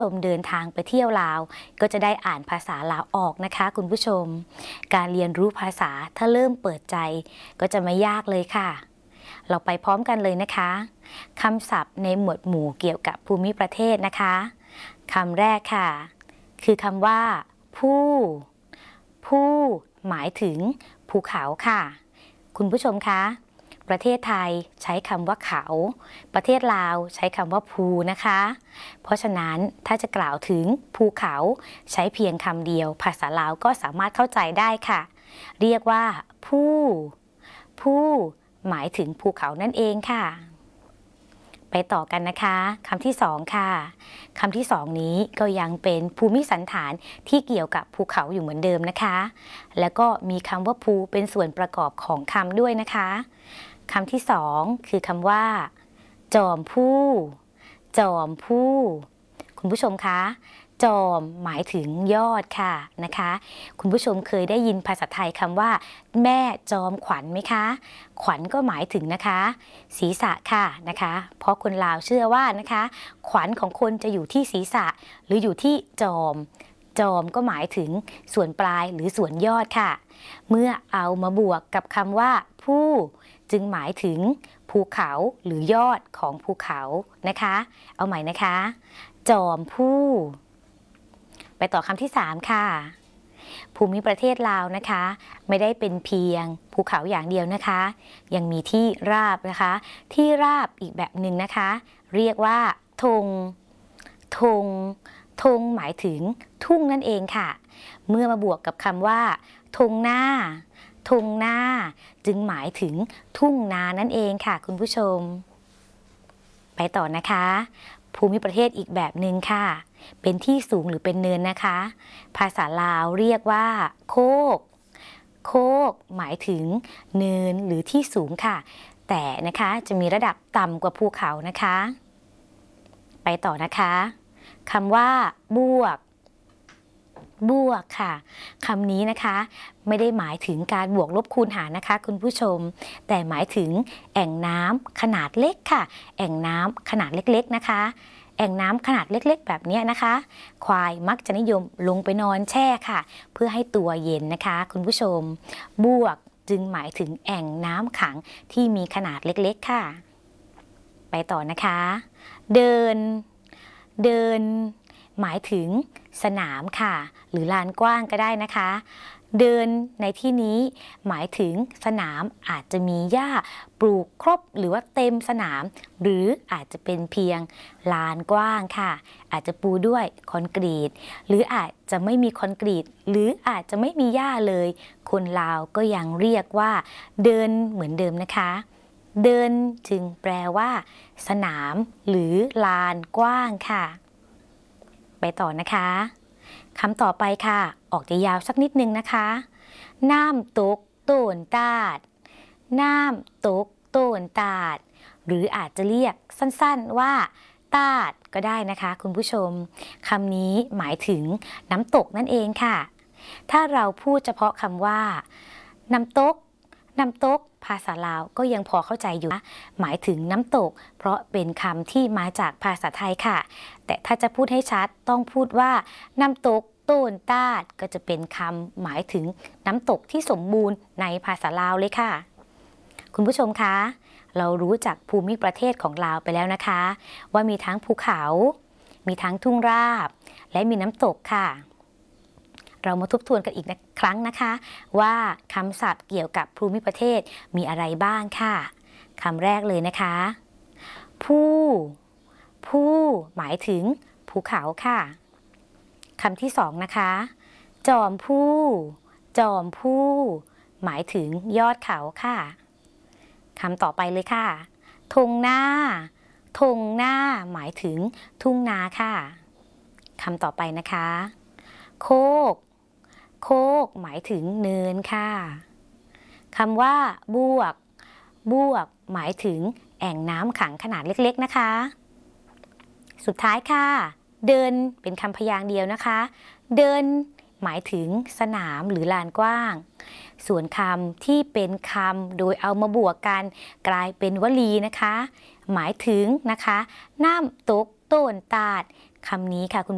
เดินทางไปเที่ยวลาวก็จะได้อ่านภาษาลาวออกนะคะคุณผู้ชมการเรียนรู้ภาษาถ้าเริ่มเปิดใจก็จะไม่ยากเลยค่ะเราไปพร้อมกันเลยนะคะคำศัพท์ในหมวดหมู่เกี่ยวกับภูมิประเทศนะคะคำแรกค่ะคือคำว่าผู้หมายถึงภูเขาค่ะคุณผู้ชมคะประเทศไทยใช้คำว่าเขาประเทศลาวใช้คำว่าภูนะคะเพราะฉะนั้นถ้าจะกล่าวถึงภูเขาใช้เพียงคำเดียวภาษาลาวก็สามารถเข้าใจได้ค่ะเรียกว่าผู้หมายถึงภูเขานั่นเองค่ะไปต่อกันนะคะคำที่สองค่ะคำที่สองนี้ก็ยังเป็นภูมิสันฐานที่เกี่ยวกับภูเขาอยู่เหมือนเดิมนะคะแล้วก็มีคำว่าภูเป็นส่วนประกอบของคำด้วยนะคะคำที่สองคือคำว่าจอมผู้คุณผู้ชมคะจอมหมายถึงยอดค่ะนะคะคุณผู้ชมเคยได้ยินภาษาไทยคำว่าแม่จอมขวัญไหมคะขวัญก็หมายถึงนะคะศีรษะค่ะนะคะเพราะคนลาวเชื่อว่านะคะขวัญของคนจะอยู่ที่ศีรษะหรืออยู่ที่จอมก็หมายถึงส่วนปลายหรือส่วนยอดค่ะเมื่อเอามาบวกกับคำว่าผู้จึงหมายถึงภูเขาหรือยอดของภูเขานะคะเอาใหม่นะคะจอมผู้ไปต่อคำที่3ค่ะภูมิประเทศลาวนะคะไม่ได้เป็นเพียงภูเขาอย่างเดียวนะคะยังมีที่ราบนะคะที่ราบอีกแบบหนึ่งนะคะเรียกว่าธงหมายถึงทุ่งนั่นเองค่ะเมื่อมาบวกกับคำว่าธงหน้าจึงหมายถึงทุ่งนานั่นเองค่ะคุณผู้ชมไปต่อนะคะภูมิประเทศอีกแบบหนึ่งค่ะเป็นที่สูงหรือเป็นเนินนะคะภาษาลาวเรียกว่าโคกหมายถึงเนินหรือที่สูงค่ะแต่นะคะจะมีระดับต่ำกว่าภูเขานะคะไปต่อนะคะคำว่าบวกค่ะคำนี้นะคะไม่ได้หมายถึงการบวกลบคูณหารนะคะคุณผู้ชมแต่หมายถึงแอ่งน้ำขนาดเล็กค่ะแอ่งน้ำขนาดเล็กๆนะคะแอ่งน้ำขนาดเล็กๆแบบนี้นะคะควายมักจะนิยมลงไปนอนแช่ค่ะเพื่อให้ตัวเย็นนะคะคุณผู้ชมบวกจึงหมายถึงแอ่งน้ำขังที่มีขนาดเล็กๆค่ะไปต่อนะคะเดินหมายถึงสนามค่ะหรือลานกว้างก็ได้นะคะเดินในที่นี้หมายถึงสนามอาจจะมีหญ้าปลูกครบหรือว่าเต็มสนามหรืออาจจะเป็นเพียงลานกว้างค่ะอาจจะปูด้วยคอนกรีตหรืออาจจะไม่มีคอนกรีตหรืออาจจะไม่มีหญ้าเลยคนลาวก็ยังเรียกว่าเดินเหมือนเดิมนะคะเดินจึงแปลว่าสนามหรือลานกว้างค่ะไปต่อนะคะคำต่อไปค่ะออกจะยาวสักนิดนึงนะคะน้ำตกโตนตาดหรืออาจจะเรียกสั้นๆว่าตาดก็ได้นะคะคุณผู้ชมคำนี้หมายถึงน้ำตกนั่นเองค่ะถ้าเราพูดเฉพาะคำว่าน้ำตกภาษาลาวก็ยังพอเข้าใจอยู่หมายถึงน้ำตกเพราะเป็นคำที่มาจากภาษาไทยค่ะแต่ถ้าจะพูดให้ชัดต้องพูดว่าน้ำตกโตนตาดก็จะเป็นคำหมายถึงน้ำตกที่สมบูรณ์ในภาษาลาวเลยค่ะคุณผู้ชมคะเรารู้จักภูมิประเทศของลาวไปแล้วนะคะว่ามีทั้งภูเขามีทั้งทุ่งราบและมีน้ำตกค่ะเรามาทบทวนกันอีกครั้งนะคะว่าคำศัพท์เกี่ยวกับภูมิประเทศมีอะไรบ้างค่ะคำแรกเลยนะคะผู้หมายถึงภูเขาค่ะคำที่สองนะคะจอมผู้หมายถึงยอดเขาค่ะคำต่อไปเลยค่ะธงหน้าหมายถึงทุ่งนาค่ะคำต่อไปนะคะโคกหมายถึงเนินค่ะคำว่าบวกหมายถึงแอ่งน้ำขังขนาดเล็กๆนะคะสุดท้ายค่ะเดินเป็นคำพยางค์เดียวนะคะเดินหมายถึงสนามหรือลานกว้างส่วนคำที่เป็นคำโดยเอามาบวกกันกลายเป็นวลีนะคะหมายถึงนะคะน้ำตกโตนตาดคำนี้ค่ะคุณ